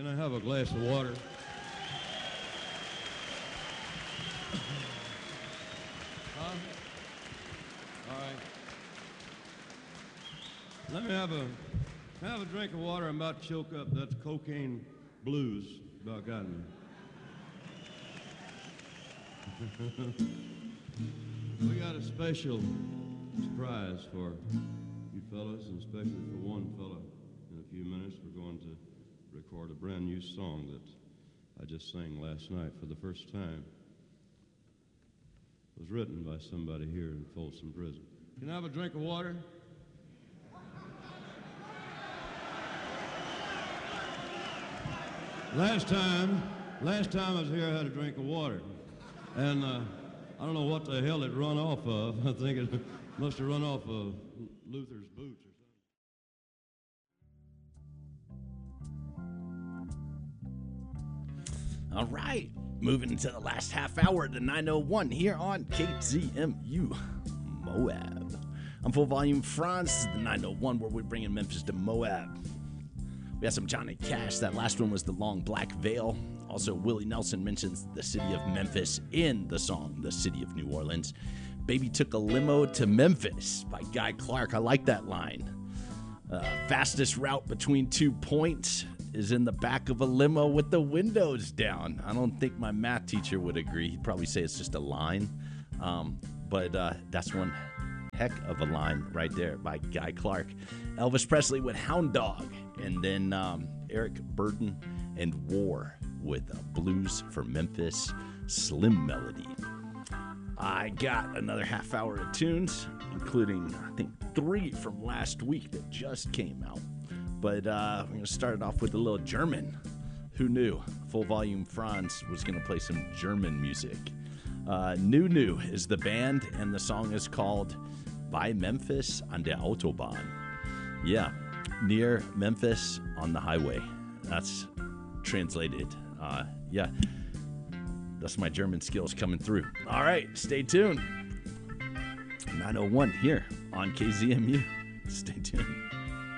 I have a glass of water? Huh? All right. Let me have a drink of water. I'm about to choke up. That's cocaine blues about got me. We got a special surprise for you fellas, and especially for one fella. In a few minutes, we're going to record a brand new song that I just sang last night for the first time. It was written by somebody here in Folsom Prison. Can I have a drink of water? Last time I was here, I had a drink of water. And I don't know what the hell it run off of. I think it must have run off of Luther's boots or something. All right, moving into the last half hour of the 901 here on KZMU Moab. I'm Full Volume Franz. This is the 901 where we're bringing Memphis to Moab. We got some Johnny Cash. That last one was The Long Black Veil. Also, Willie Nelson mentions the city of Memphis in the song, The City of New Orleans. Baby Took a Limo to Memphis by Guy Clark. I like that line. Fastest route between 2 points is in the back of a limo with the windows down. I don't think my math teacher would agree. He'd probably say it's just a line. But that's one heck of a line right there by Guy Clark. Elvis Presley with Hound Dog. And then Eric Burden and War with Blues for Memphis, Slim Melody. I got another half hour of tunes, including, I think, 3 from last week that just came out. But we're going to start it off with a little German. Who knew? Full Volume Franz was going to play some German music. New is the band, and the song is called Bei Memphis an der Autobahn. Yeah, near Memphis on the highway. That's translated. Yeah, that's my German skills coming through. All right, stay tuned. 901 here on KZMU. Stay tuned.